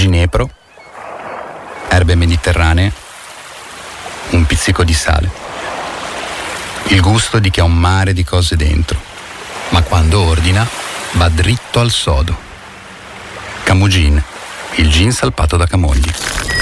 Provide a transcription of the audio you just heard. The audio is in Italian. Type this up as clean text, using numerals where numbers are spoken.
ginepro, erbe mediterranee, un pizzico di sale. Il gusto di chi ha un mare di cose dentro, ma quando ordina va dritto al sodo. Camugin, il gin salpato da Camogli.